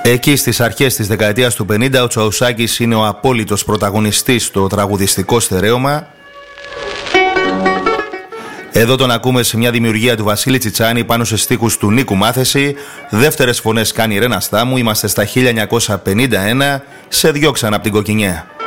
Εκεί στις αρχές της δεκαετίας του 50 ο Τσαουσάκης είναι ο απόλυτος πρωταγωνιστής στο τραγουδιστικό στερέωμα. Εδώ τον ακούμε σε μια δημιουργία του Βασίλη Τσιτσάνη πάνω σε στίχους του Νίκου Μάθεση. Δεύτερες φωνές κάνει η Ρένα Στάμου. Είμαστε στα 1951, σε διώξαν από την Κοκκινιά.